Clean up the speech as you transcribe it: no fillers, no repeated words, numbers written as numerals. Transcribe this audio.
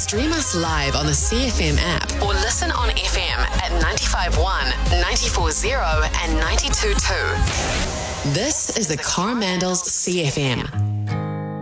Stream us live on the CFM app or listen on FM at 95.1, 94.0 and 92.2. This is the Coromandels CFM.